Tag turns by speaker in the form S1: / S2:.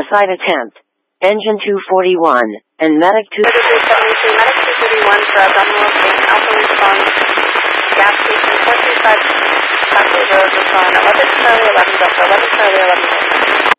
S1: suicide attempt. Engine 241 and Medic 2...
S2: Medic 241 for abdominal pain. Alpha response. Gas station 435. Passenger respond. 11 Charlie 11 Delta. 11 Charlie 11 Delta.